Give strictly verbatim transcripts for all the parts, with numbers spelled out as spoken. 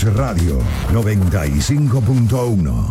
Radio noventa y cinco punto uno.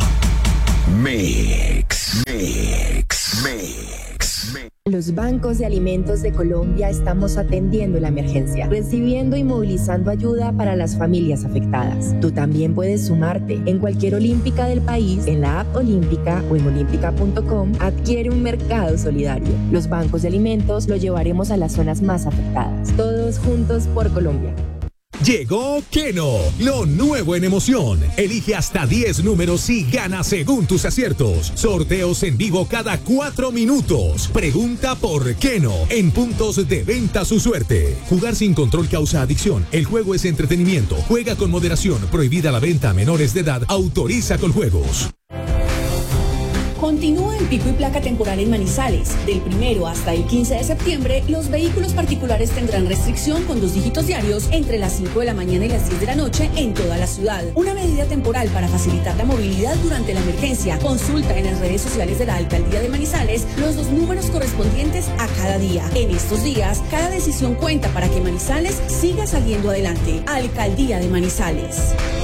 Mix, Mix, Mix, Mix. Los bancos de alimentos de Colombia estamos atendiendo la emergencia, recibiendo y movilizando ayuda para las familias afectadas. Tú también puedes sumarte. En cualquier olímpica del país, en la app Olímpica o en olímpica punto com, adquiere un mercado solidario. Los bancos de alimentos lo llevaremos a las zonas más afectadas. Todos juntos por Colombia. Llegó Keno, lo nuevo en emoción. Elige hasta diez números y gana según tus aciertos. Sorteos en vivo cada cuatro minutos. Pregunta por Keno en puntos de venta su suerte. Jugar sin control causa adicción. El juego es entretenimiento. Juega con moderación. Prohibida la venta a menores de edad. Autoriza con juegos. Continúa el pico y placa temporal en Manizales. Del primero hasta el quince de septiembre, los vehículos particulares tendrán restricción con dos dígitos diarios entre las cinco de la mañana y las diez de la noche en toda la ciudad. Una medida temporal para facilitar la movilidad durante la emergencia. Consulta en las redes sociales de la Alcaldía de Manizales los dos números correspondientes a cada día. En estos días, cada decisión cuenta para que Manizales siga saliendo adelante. Alcaldía de Manizales.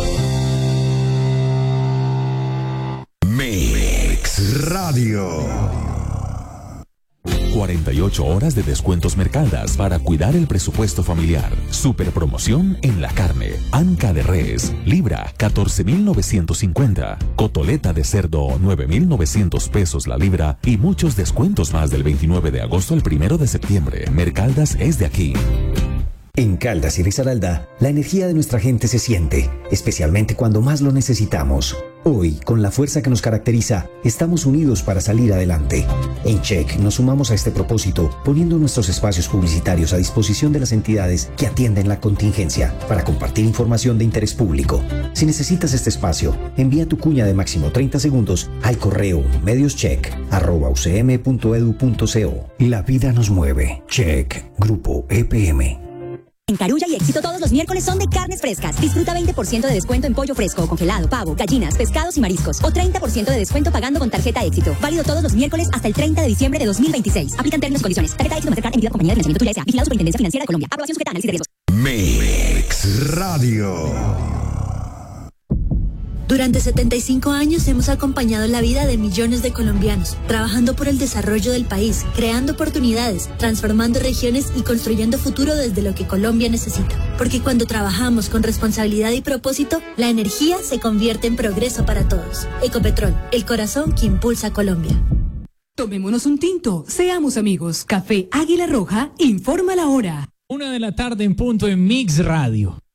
Radio. cuarenta y ocho horas de descuentos Mercaldas para cuidar el presupuesto familiar. Super promoción en la carne. Anca de res, libra, catorce mil novecientos cincuenta. Cotoleta de cerdo, nueve mil novecientos pesos la libra. Y muchos descuentos más del veintinueve de agosto al primero de septiembre. Mercaldas es de aquí. En Caldas y Risaralda, la energía de nuestra gente se siente, especialmente cuando más lo necesitamos. Hoy, con la fuerza que nos caracteriza, estamos unidos para salir adelante. En Check nos sumamos a este propósito, poniendo nuestros espacios publicitarios a disposición de las entidades que atienden la contingencia, para compartir información de interés público. Si necesitas este espacio, envía tu cuña de máximo treinta segundos al correo medioscheck arroba u c m punto e d u punto c o. La vida nos mueve. Check, Grupo E P M. En Carulla y Éxito todos los miércoles son de carnes frescas. Disfruta veinte por ciento de descuento en pollo fresco, congelado, pavo, gallinas, pescados y mariscos. O treinta por ciento de descuento pagando con tarjeta Éxito. Válido todos los miércoles hasta el treinta de diciembre de dos mil veintiséis. Aplican términos y condiciones. Tarjeta Éxito Mastercard emitida por Compañía de Financiamiento Tuya S A. Vigilado Superintendencia Financiera de Colombia. Aprobación sujeta a análisis de riesgos. Mix Radio. Durante setenta y cinco años hemos acompañado la vida de millones de colombianos, trabajando por el desarrollo del país, creando oportunidades, transformando regiones y construyendo futuro desde lo que Colombia necesita. Porque cuando trabajamos con responsabilidad y propósito, la energía se convierte en progreso para todos. Ecopetrol, el corazón que impulsa a Colombia. Tomémonos un tinto, seamos amigos. Café Águila Roja, informa la hora. Una de la tarde en punto en Mix Radio.